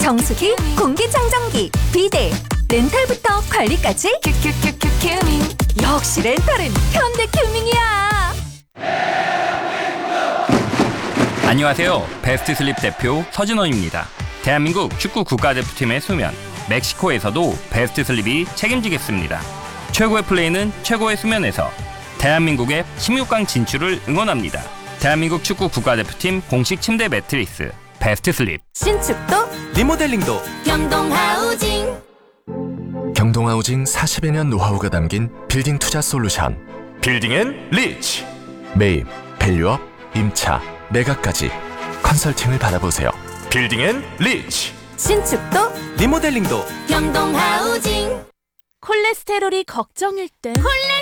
정수기, 공기청정기, 비데, 렌탈부터 관리까지 큐큐큐큐 큐밍. 역시 렌탈은 현대큐밍이야. 안녕하세요. 베스트 슬립 대표 서진원입니다. 대한민국 축구 국가대표팀의 수면, 멕시코에서도 베스트 슬립이 책임지겠습니다. 최고의 플레이는 최고의 수면에서. 대한민국의 16강 진출을 응원합니다. 대한민국 축구 국가대표팀 공식 침대 매트리스 베스트 슬립. 신축도 리모델링도 경동하우징. 경동하우징 40여 년 노하우가 담긴 빌딩 투자 솔루션. 빌딩 앤 리치. 매입, 밸류업, 임차, 매각까지 컨설팅을 받아보세요. 빌딩 앤 리치. 신축도 리모델링도 경동하우징. 콜레스테롤이 걱정일 땐